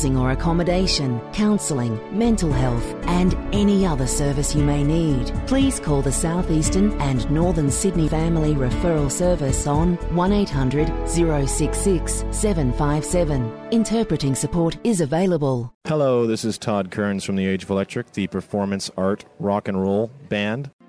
housing or accommodation, counselling, mental health and any other service you may need. Please call the South Eastern and Northern Sydney Family Referral Service on 1800 066 757. Interpreting support is available. Hello, this is Todd Kearns from the Age of Electric, the performance art rock and roll band.